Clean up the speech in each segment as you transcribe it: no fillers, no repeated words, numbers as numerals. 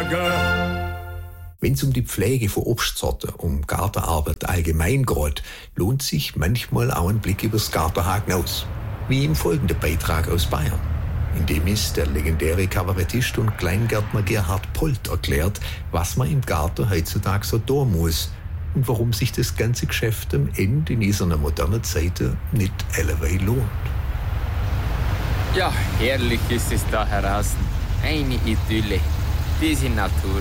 Berge. Wenn es um die Pflege von Obstsorten, um Gartenarbeit allgemein geht, lohnt sich manchmal auch ein Blick übers Gartenhaken aus. Wie im folgenden Beitrag aus Bayern. In dem ist der legendäre Kabarettist und Kleingärtner Gerhard Polt erklärt, was man im Garten heutzutage so tun muss und warum sich das ganze Geschäft am Ende in dieser modernen Zeit nicht alleweil lohnt. Ja, herrlich ist es da draußen. Eine Idylle. Diese Natur.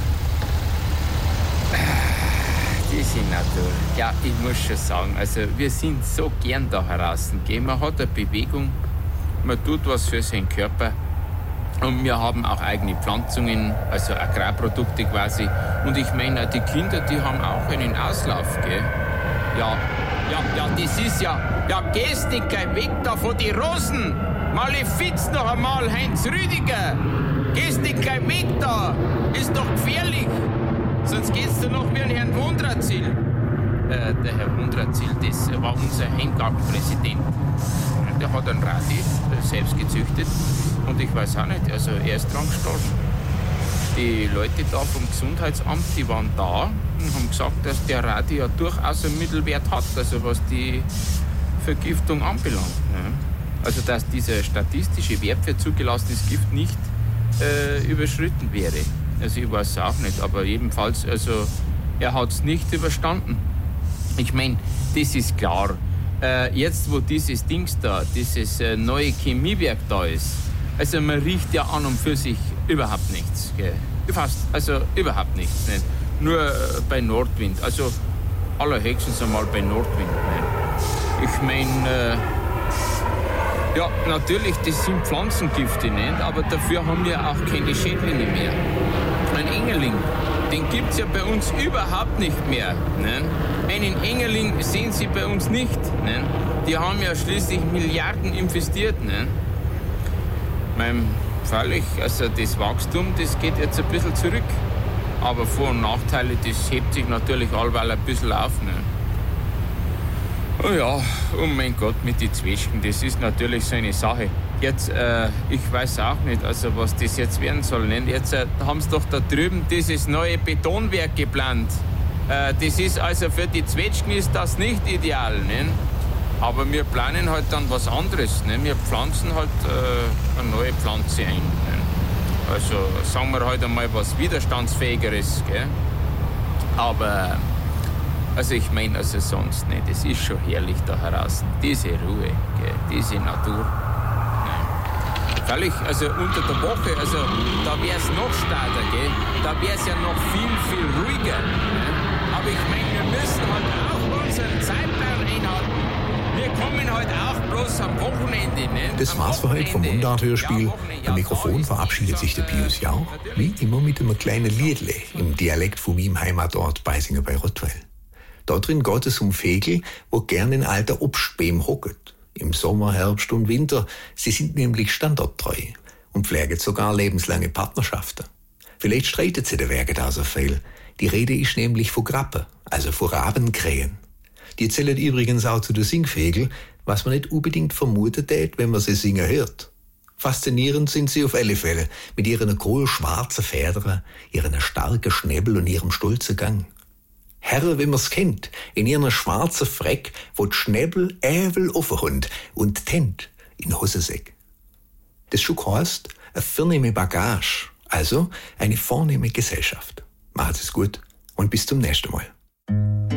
Diese Natur. Ja, ich muss schon sagen, also wir sind so gern da draußen. Man hat eine Bewegung, man tut was für seinen Körper. Und wir haben auch eigene Pflanzungen, also Agrarprodukte quasi. Und ich meine, die Kinder, die haben auch einen Auslauf, gell? Ja, das ist ja gehst nicht gleich weg da von die Rosen. Malefiz noch einmal, Heinz Rüdiger. Gehst nicht gleich weg da. Ist doch gefährlich. Sonst geht's dir noch wie ein Herrn Wundrazil. Der Herr Wundrazil, das war unser Heimgartenpräsident. Der hat einen Radi selbst gezüchtet. Und ich weiß auch nicht, also er ist dran gestorben. Die Leute da vom Gesundheitsamt, die waren da und haben gesagt, dass der Radi ja durchaus einen Mittelwert hat, also was die Vergiftung anbelangt. Ja. Also dass dieser statistische Wert für zugelassenes Gift nicht überschritten wäre. Also ich weiß es auch nicht, aber jedenfalls, also er hat es nicht überstanden. Ich meine, das ist klar. Jetzt, wo dieses Dings da, dieses neue Chemiewerk da ist, also man riecht ja an und für sich überhaupt nichts. Gell? Fast, also überhaupt nichts. Nicht? Nur bei Nordwind, also allerhöchstens einmal bei Nordwind. Nicht? Ich meine, ja, natürlich, das sind Pflanzengifte, nicht? Aber dafür haben wir auch keine Schädlinge mehr. Ein Engerling, den gibt's ja bei uns überhaupt nicht mehr. Nicht? Einen Engerling sehen Sie bei uns nicht. Nicht? Die haben ja schließlich Milliarden investiert. Nicht? Freilich, also das Wachstum, das geht jetzt ein bisschen zurück. Aber Vor- und Nachteile, das hebt sich natürlich allweil ein bisschen auf. Nicht? Oh ja, oh mein Gott, mit den Zwetschgen, das ist natürlich so eine Sache. Jetzt, ich weiß auch nicht, also was das jetzt werden soll. Nicht? Jetzt haben sie doch da drüben dieses neue Betonwerk geplant. Das ist also für die Zwetschgen ist das nicht ideal. Nicht? Aber wir planen halt dann was anderes. Nicht? Wir pflanzen halt eine neue Pflanze ein. Nicht? Also sagen wir halt einmal was Widerstandsfähigeres. Gell? Aber also ich meine, also sonst nicht. Es ist schon herrlich da draußen. Diese Ruhe, gell? Diese Natur. Freilich, also unter der Woche, also da wäre es noch steiler, gell? Da wäre es ja noch viel, viel ruhiger. Ne? Aber ich meine, wir müssen halt auch unseren Zeitplan einhalten. Wir kommen heute auch bloß am Wochenende. Ne? Das war's für heute vom Mundart-Hörspiel. Am Mikrofon verabschiedet sich der Pius Jauch, wie immer mit einem kleinen Liedle im Dialekt von meinem Heimatort Beisinger bei Rottweil. Da drin geht es um Vögel, wo gern in alter Obstbäumen hocken. Im Sommer, Herbst und Winter. Sie sind nämlich standorttreu und pflegen sogar lebenslange Partnerschaften. Vielleicht streitet sie der Werke da so viel. Die Rede ist nämlich von Grappe, also von Rabenkrähen. Die zählen übrigens auch zu den Singvögeln, was man nicht unbedingt vermutet hätte, wenn man sie singen hört. Faszinierend sind sie auf alle Fälle, mit ihren kohlschwarzen Federn, ihren starken Schnäbel und ihrem stolzen Gang. Herre, wie man's kennt, in ihren schwarzen Freck, wo die Schnäbel ävel offen haben und Tent in Hosensäck. Das schon heißt, eine vornehme Bagage, also eine vornehme Gesellschaft. Macht es gut und bis zum nächsten Mal.